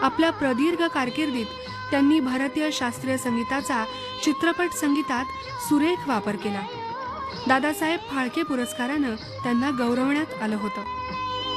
आपल्या प्रदीर्घ कारकिर्दीत त्यांनी भारतीय शास्त्रीय संगीताचा चित्रपट संगीतात सुरेख वापर केला. दादासाहेब फाळके पुरस्कारानं त्यांना गौरवण्यात आलं होतं.